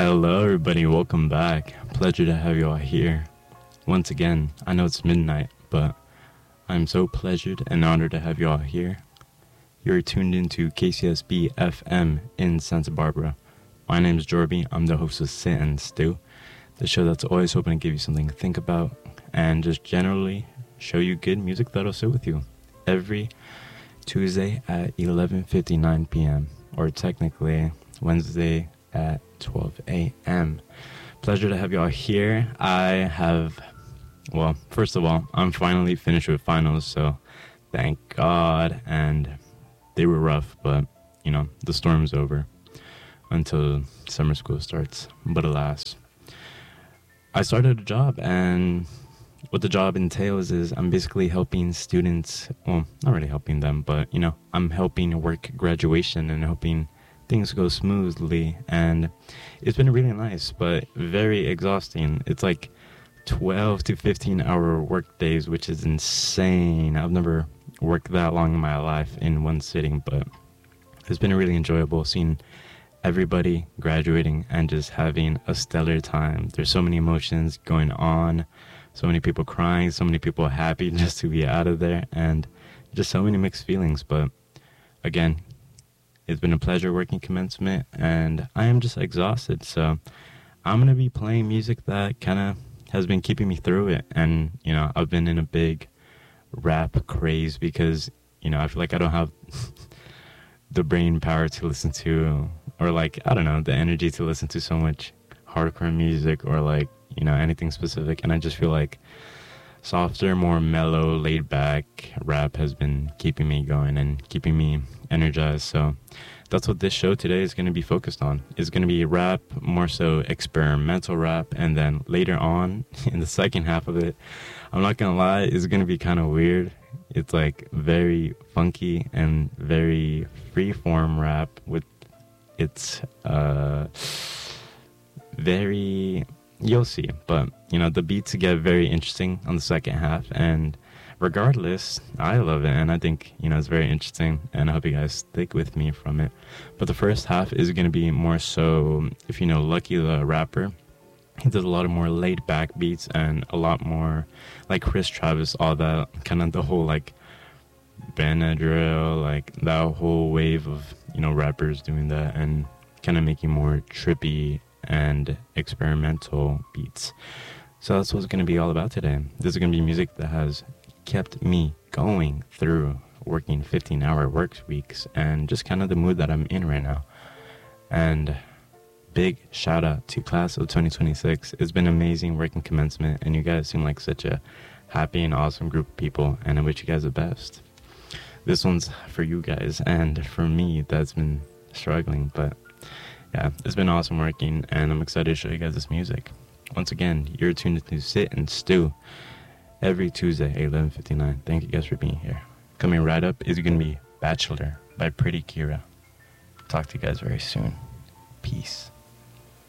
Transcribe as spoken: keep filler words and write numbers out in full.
Hello, everybody. Welcome back. Pleasure to have you all here. Once again, I know it's midnight, but I'm so pleasured and honored to have you all here. You're tuned into K C S B F M in Santa Barbara. My name is Jorby. I'm the host of Sit and Stew, the show that's always hoping to give you something to think about and just generally show you good music that'll sit with you every Tuesday at eleven fifty-nine p.m. or technically Wednesday at twelve a.m. Pleasure to have you all here. I have, well, first of all, I'm finally finished with finals, so thank God. And they were rough, but, you know, the storm's over until summer school starts. But alas, I started a job, and what the job entails is I'm basically helping students, well, not really helping them, but, you know, I'm helping work graduation and helping things go smoothly, and it's been really nice, but very exhausting. It's like twelve to fifteen hour work days, which is insane. I've never worked that long in my life in one sitting, but it's been really enjoyable seeing everybody graduating and just having a stellar time. There's so many emotions going on, so many people crying, so many people happy just to be out of there, and just so many mixed feelings. But again, it's been a pleasure working commencement, and I am just exhausted, so I'm going to be playing music that kind of has been keeping me through it. And, you know, I've been in a big rap craze because, you know, I feel like I don't have the brain power to listen to, or like, I don't know, the energy to listen to so much hardcore music or like, you know, anything specific. And I just feel like softer, more mellow, laid back rap has been keeping me going and keeping me energized. So that's what this show today is going to be focused on. It's going to be rap, more so experimental rap, and then later on in the second half of it, I'm not going to lie, it's going to be kind of weird. It's like very funky and very freeform rap with it's uh very, you'll see, but you know, the beats get very interesting on the second half, and regardless, I love it, and I think, you know, it's very interesting, and I hope you guys stick with me from it. But the first half is going to be more so, if you know Lucky the rapper, he does a lot of more laid back beats and a lot more like Chris Travis, all that kind of the whole like Benadryl, like that whole wave of, you know, rappers doing that and kind of making more trippy and experimental beats. So that's what it's going to be all about today. This is going to be music that has kept me going through working fifteen hour work weeks and just kind of the mood that I'm in right now. And big shout out to class of twenty twenty-six. It's been amazing working commencement, and you guys seem like such a happy and awesome group of people, and I wish you guys the best. This one's for you guys and for me that's been struggling, but yeah, it's been awesome working, and I'm excited to show you guys this music. Once again, you're tuned to Sit and Stew every Tuesday at eleven fifty-nine. Thank you guys for being here. Coming right up is going to be Bachelor by Pretty Kira. Talk to you guys very soon. Peace.